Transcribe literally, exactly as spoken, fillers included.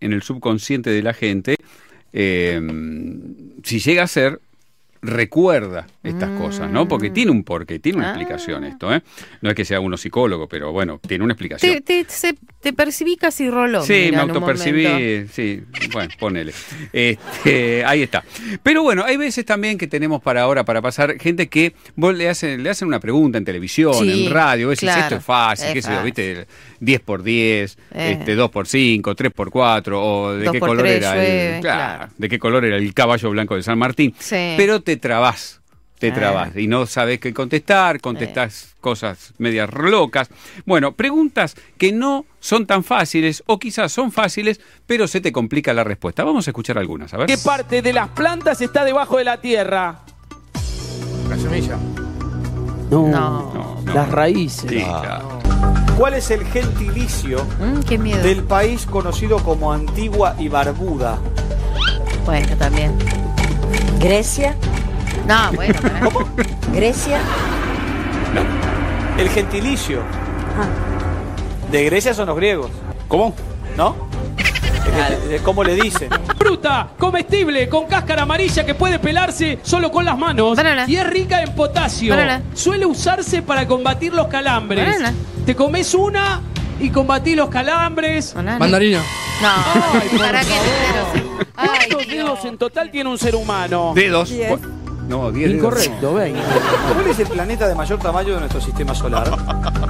en el subconsciente de la gente, eh, si llega a ser, recuerda estas mm. cosas, ¿no? Porque tiene un porqué, tiene una ah. explicación esto, ¿eh? No es que sea uno psicólogo, pero bueno, tiene una explicación. Te, te, se, te percibí casi rolón. Sí, mira, me autopercibí, sí, bueno, ponele. Este, ahí está. Pero bueno, hay veces también que tenemos para ahora, para pasar, gente que vos le hacen, le hacen una pregunta en televisión, sí, en radio, vos decís, claro, esto es fácil, es qué sé yo, viste, diez por diez, eh. este, dos por cinco, tres por cuatro, o de qué color era llueve, el, claro, claro. de qué color era el caballo blanco de San Martín. Sí. Pero te trabás, te trabás y no sabés qué contestar, contestás sí. cosas medias locas. Bueno, preguntas que no son tan fáciles o quizás son fáciles, pero se te complica la respuesta. Vamos a escuchar algunas, a ver. ¿Qué parte de las plantas está debajo de la tierra? La semilla. No, no, no, no. Las raíces. Sí, no. claro. ¿Cuál es el gentilicio mm, qué miedo. del país conocido como Antigua y Barbuda? Bueno, también. Grecia. No, bueno, ¿cómo? Grecia. No. El gentilicio ah. de Grecia son los griegos. ¿Cómo? ¿No? ¿Cómo le dicen? Fruta comestible con cáscara amarilla que puede pelarse solo con las manos. Banana. Y es rica en potasio. Banana. Suele usarse para combatir los calambres. Banana. Te comes una y combatís los calambres. Banana. Mandarina. No, Ay, ¿para qué? ¿Cuántos dedos en total tiene un ser humano? Dedos. Diez. No, diez. Incorrecto, dedos. veinte. ¿Cuál es el planeta de mayor tamaño de nuestro sistema solar?